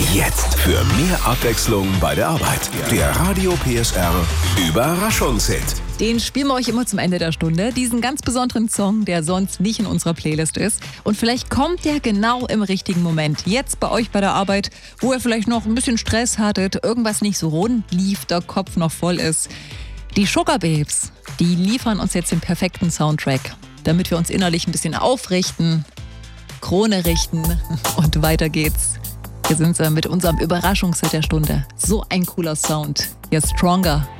Jetzt für mehr Abwechslung bei der Arbeit. Der Radio PSR Überraschungshit. Den spielen wir euch immer zum Ende der Stunde. Diesen ganz besonderen Song, der sonst nicht in unserer Playlist ist. Und vielleicht kommt der genau im richtigen Moment. Jetzt bei euch bei der Arbeit, wo ihr vielleicht noch ein bisschen Stress hattet, irgendwas nicht so rund lief, der Kopf noch voll ist. Die Sugar Babes, die liefern uns jetzt den perfekten Soundtrack, damit wir uns innerlich ein bisschen aufrichten, Krone richten und weiter geht's. Hier sind sie mit unserem Überraschungshit der Stunde. So ein cooler Sound. Hier Stronger.